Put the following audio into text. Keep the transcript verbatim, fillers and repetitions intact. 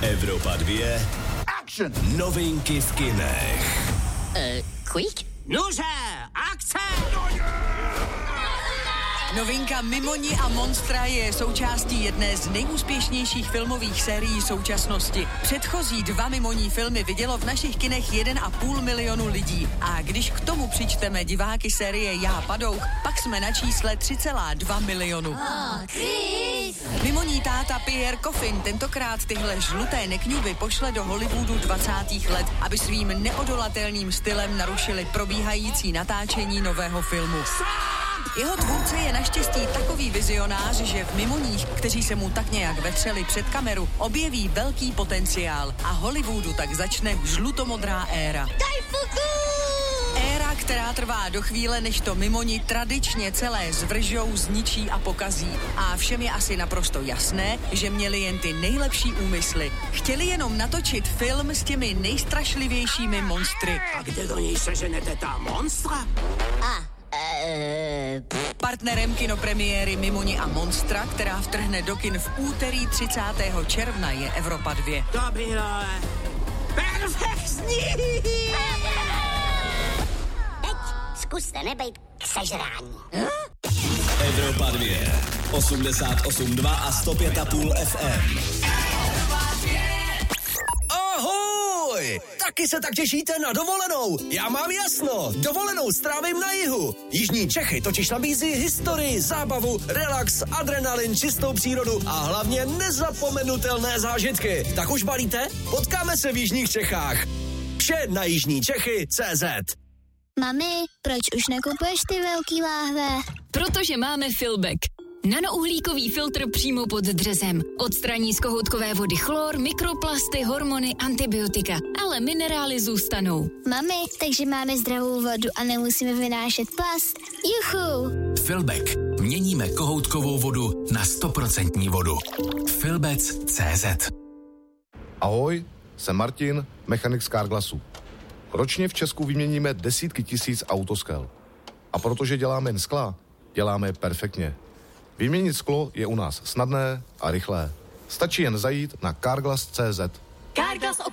Evropa dvě. Action! Novinky v kinech. Uh, quick? Nuže, akce! Novinka Mimoni a Monstra je součástí jedné z nejúspěšnějších filmových sérií současnosti. Předchozí dva Mimoní filmy vidělo v našich kinech jeden a půl milionu lidí. A když k tomu přičteme diváky série Já Padouch, pak jsme na čísle tři celá dva milionu. Oh, Mimoní táta Pierre Coffin tentokrát tyhle žluté nekňuby pošle do Hollywoodu dvacátých let, aby svým neodolatelným stylem narušili probíhající natáčení nového filmu. Jeho tvůrce je naštěstí takový vizionář, že v Mimoních, kteří se mu tak nějak vetřeli před kameru, objeví velký potenciál a Hollywoodu tak začne žlutomodrá éra. Daj fuku! Éra, která trvá do chvíle, než to Mimoni tradičně celé zvržou, zničí a pokazí. A všem je asi naprosto jasné, že měli jen ty nejlepší úmysly. Chtěli jenom natočit film s těmi nejstrašlivějšími monstry. A kde do něj seženete ta monstra? A, uh, Partnerem kinopremiéry Mimoni a Monstra, která vtrhne do kin v úterý třicátého června, je Evropa dvě. Dobrý, ale... Perfektní! teď zkuste nebejt k sežrání. Hm? Evropa dvě. osmdesát osm dva a sto pět a půl F M. Ahoj! Taky se tak těšíte na dovolenou? Já mám jasno, dovolenou strávím na jihu. Jižní Čechy totiž nabízí historii, zábavu, relax, adrenalin, čistou přírodu a hlavně nezapomenutelné zážitky. Tak už balíte? Potkáme se v Jižních Čechách. Vše na jižní čechy tečka cé zet. Mami, proč už nekupuješ ty velký láhve? Protože máme Filbek. Nanouhlíkový filtr přímo pod dřezem. Odstraní z kohoutkové vody chlor, mikroplasty, hormony, antibiotika. Ale minerály zůstanou. Mami, takže máme zdravou vodu a nemusíme vynášet plast. Juchu! Filbek. Měníme kohoutkovou vodu na sto procent vodu. Filbec tečka cé zet. Ahoj, jsem Martin, mechanik z Carglassu. Ročně v Česku vyměníme desítky tisíc autoskel. A protože děláme jen skla, děláme je perfektně. Vyměnit sklo je u nás snadné a rychlé. Stačí jen zajít na carglass tečka cé zet. Carglass